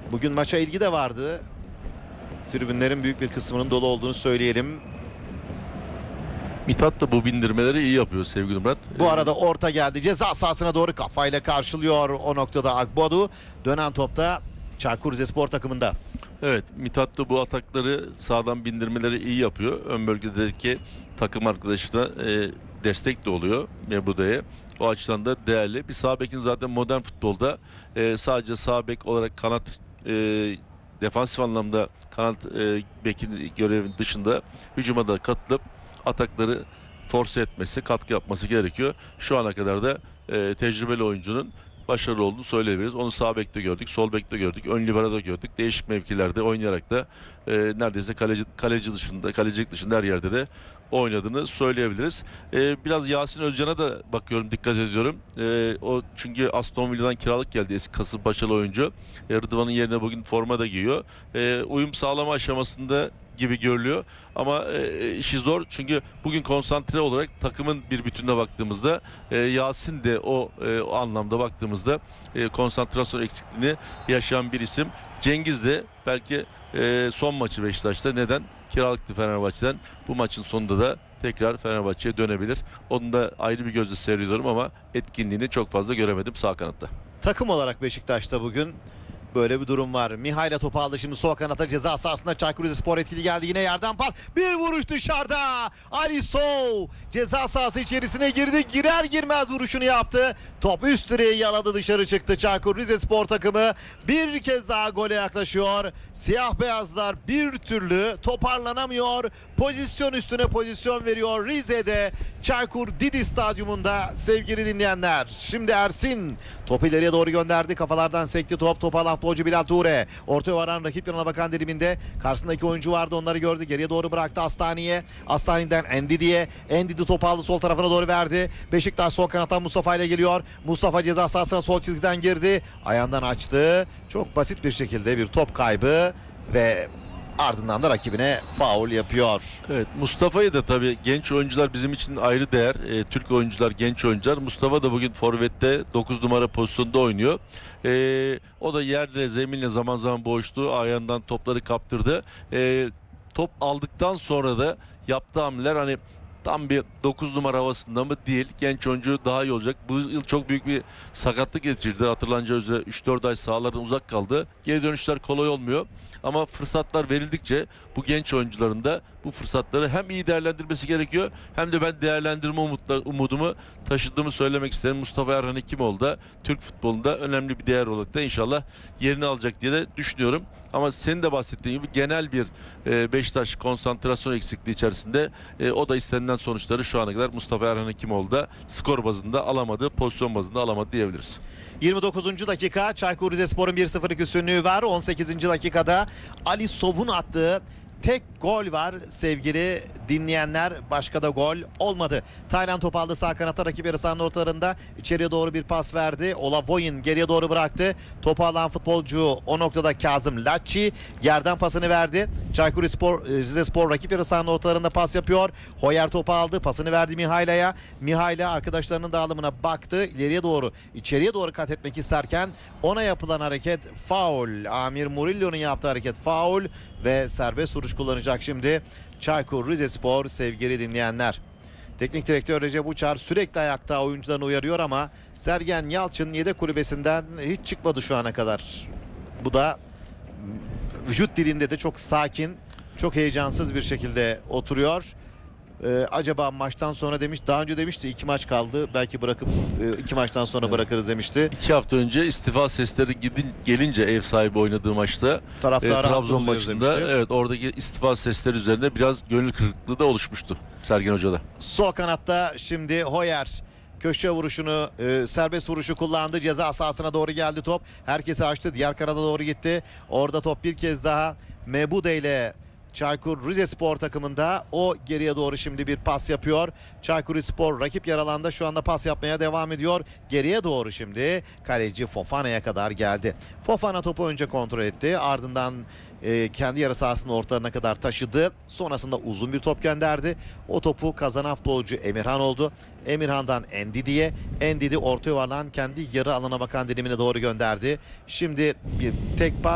Bugün maça ilgi de vardı. Tribünlerin büyük bir kısmının dolu olduğunu söyleyelim. Mithat da bu bindirmeleri iyi yapıyor sevgili Murat. Bu arada orta geldi. Ceza sahasına doğru kafayla karşılıyor o noktada Agbodu. Dönen topta Çaykur Rizespor takımında. Evet, Mithat da bu atakları, sağdan bindirmeleri iyi yapıyor. Ön bölgedeki takım arkadaşına destek de oluyor Mebuda'ya. O açıdan da değerli. Bir sağ bekin zaten modern futbolda sadece sağ bek olarak kanat, defansif anlamda kanat bekin görevinin dışında hücuma da katılıp atakları force etmesi, katkı yapması gerekiyor. Şu ana kadar da tecrübeli oyuncunun başarılı olduğunu söyleyebiliriz. Onu sağ bekte gördük, sol bekte gördük, ön libero'da gördük. Değişik mevkilerde oynayarak da neredeyse kalecilik dışında her yerde de oynadığını söyleyebiliriz. Biraz Yasin Özcan'a da bakıyorum, dikkat ediyorum. O çünkü Aston Villa'dan kiralık geldi, eski Kasımpaşalı oyuncu. Rıdvan'ın yerine bugün forma da giyiyor. Uyum sağlama aşamasında gibi görülüyor ama işi zor çünkü bugün konsantre olarak takımın bir bütününe baktığımızda Yasin de o anlamda baktığımızda konsantrasyon eksikliğini yaşayan bir isim. Cengiz de belki son maçı Beşiktaş'ta, neden? Kiralıktı Fenerbahçe'den. Bu maçın sonunda da tekrar Fenerbahçe'ye dönebilir. Onu da ayrı bir gözle seyrediyorum ama etkinliğini çok fazla göremedim sağ kanatta. Takım olarak Beşiktaş'ta bugün böyle bir durum var. Mihail'e topu aldı şimdi sol kanata, ceza sahasında Çaykur Rizespor etkili geldi. Yine yerden pas. Bir vuruş dışarıda. Ali Sow ceza sahası içerisine girdi. Girer girmez vuruşunu yaptı. Top üst direği yaladı, dışarı çıktı. Çaykur Rizespor takımı bir kez daha gole yaklaşıyor. Siyah beyazlar bir türlü toparlanamıyor. Pozisyon üstüne pozisyon veriyor Rize'de. Çaykur Didi Stadyumunda sevgili dinleyenler. Şimdi Ersin topu ileriye doğru gönderdi. Kafalardan sekti top. Topu alan futbolcu Bilal Ture. Ortaya varan rakip yanına bakan diliminde. Karşısındaki oyuncu vardı, onları gördü. Geriye doğru bıraktı Astani'ye. Astani'den Endidi'ye. Endidi topu aldı, sol tarafına doğru verdi. Beşiktaş sol kanattan Mustafa ile geliyor. Mustafa ceza sahasına sol çizgiden girdi. Ayağından açtı. Çok basit bir şekilde bir top kaybı ve ardından da rakibine faul yapıyor. Evet, Mustafa'yı da tabii, genç oyuncular bizim için ayrı değer. Türk oyuncular, genç oyuncular. Mustafa da bugün forvette 9 numara pozisyonda oynuyor. O da yerle zeminle zaman zaman boğuştu. Ayağından topları kaptırdı. Top aldıktan sonra da yaptığı hamleler hani tam bir 9 numara havasında mı değil. Genç oyuncu daha iyi olacak. Bu yıl çok büyük bir sakatlık geçirdi. Hatırlanacağı üzere 3-4 ay sahalardan uzak kaldı. Geri dönüşler kolay olmuyor. Ama fırsatlar verildikçe bu genç oyuncuların da bu fırsatları hem iyi değerlendirmesi gerekiyor, hem de ben değerlendirme umudumu taşıdığımı söylemek isterim. Mustafa Erhan Hekimoğlu da Türk futbolunda önemli bir değer olarak da inşallah yerini alacak diye de düşünüyorum. Ama senin de bahsettiğin gibi genel bir Beşiktaş konsantrasyon eksikliği içerisinde, o da istenilen sonuçları şu ana kadar Mustafa Erhan Hekimoğlu da skor bazında alamadı, pozisyon bazında alamadı diyebiliriz. 29. dakika, Çaykur Rizespor'un 1-0'lık üstünlüğü var. 18. dakikada Ali Sow'un attığı tek gol var sevgili dinleyenler. Başka da gol olmadı. Taylan top aldı sağ kanatta, rakip yarı sahanın ortalarında. İçeriye doğru bir pas verdi. Olavoyun geriye doğru bıraktı. Topu alan futbolcu o noktada Kazım Lacci. Yerden pasını verdi. Çaykur Rizespor rakip yarı sahanın ortalarında pas yapıyor. Hoyer topu aldı. Pasını verdi Mihaila'ya. Mihaila arkadaşlarının dağılımına baktı. İleriye doğru, içeriye doğru kat etmek isterken ona yapılan hareket faul. Amir Murillo'nun yaptığı hareket faul ve serbest vuruş kullanacak şimdi Çaykur Rizespor sevgili dinleyenler. Teknik direktör Recep Uçar sürekli ayakta oyuncularını uyarıyor ama Sergen Yalçın yedek kulübesinden hiç çıkmadı şu ana kadar. Bu da vücut dilinde de çok sakin, çok heyecansız bir şekilde oturuyor. Acaba maçtan sonra demiş, daha önce demişti 2 maç kaldı, belki bırakıp 2 maçtan sonra bırakırız demişti. 2 hafta önce istifa sesleri gelince ev sahibi oynadığı maçta, Trabzon maçında demişti. Evet, oradaki istifa sesleri üzerinde biraz gönül kırıklığı da oluşmuştu Sergen Hoca'da. Sol kanatta şimdi Hoyer köşe vuruşunu, serbest vuruşu kullandı. Ceza sahasına doğru geldi top. Herkesi açtı. Diğer kanada doğru gitti. Orada top bir kez daha Mebude ile Çaykur Rizespor takımında. O geriye doğru şimdi bir pas yapıyor. Çaykur Rizespor rakip yer alanda şu anda pas yapmaya devam ediyor. Geriye doğru şimdi kaleci Fofana'ya kadar geldi. Fofana topu önce kontrol etti. Ardından kendi yarı sahasının ortalarına kadar taşıdı. Sonrasında uzun bir top gönderdi. O topu kazanan futbolcu Emirhan oldu. Emirhan'dan Endidi'ye. Endidi orta yuvarlan kendi yarı alana bakan dilimine doğru gönderdi. Şimdi bir tek pas.